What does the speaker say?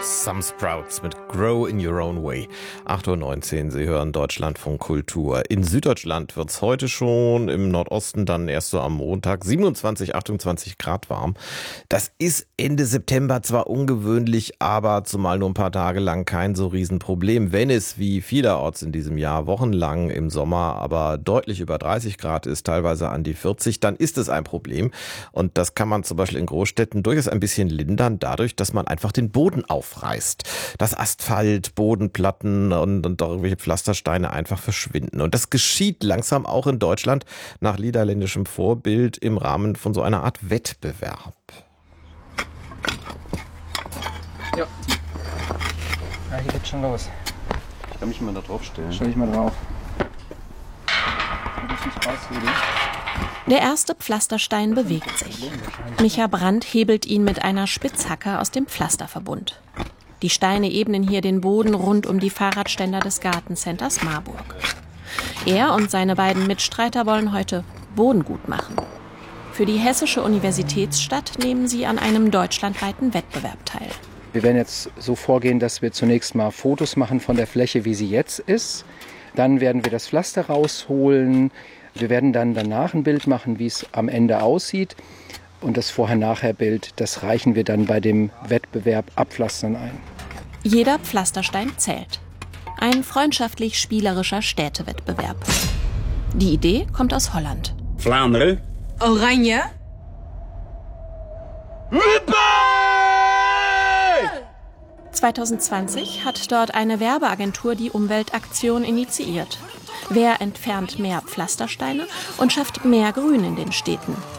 Some Sprouts mit Grow in Your Own Way. 8:19 Uhr, Sie hören Deutschlandfunk Kultur. In Süddeutschland wird es heute schon, im Nordosten dann erst so am Montag 27, 28 Grad warm. Das ist Ende September zwar ungewöhnlich, aber zumal nur ein paar Tage lang kein so Riesenproblem. Wenn es wie vielerorts in diesem Jahr wochenlang im Sommer aber deutlich über 30 Grad ist, teilweise an die 40, dann ist es ein Problem. Und das kann man zum Beispiel in Großstädten durchaus ein bisschen lindern, dadurch, dass man einfach den Boden aufreißt. Dass Asphalt, Bodenplatten und irgendwelche Pflastersteine einfach verschwinden. Und das geschieht langsam auch in Deutschland nach niederländischem Vorbild im Rahmen von so einer Art Wettbewerb. Ja, hier geht's schon los. Ich kann mich mal da drauf stellen. Stell dich mal drauf. Der erste Pflasterstein bewegt sich. Micha Brandt hebelt ihn mit einer Spitzhacke aus dem Pflasterverbund. Die Steine ebnen hier den Boden rund um die Fahrradständer des Gartencenters Marburg. Er und seine beiden Mitstreiter wollen heute Boden gut machen. Für die Hessische Universitätsstadt nehmen sie an einem deutschlandweiten Wettbewerb teil. Wir werden jetzt so vorgehen, dass wir zunächst mal Fotos machen von der Fläche, wie sie jetzt ist. Dann werden wir das Pflaster rausholen. Wir werden dann danach ein Bild machen, wie es am Ende aussieht. Und das Vorher-Nachher-Bild, das reichen wir dann bei dem Wettbewerb Abpflastern ein. Jeder Pflasterstein zählt. Ein freundschaftlich-spielerischer Städtewettbewerb. Die Idee kommt aus Holland. Vlaanderen. Oranje. 2020 hat dort eine Werbeagentur die Umweltaktion initiiert. Wer entfernt mehr Pflastersteine und schafft mehr Grün in den Städten?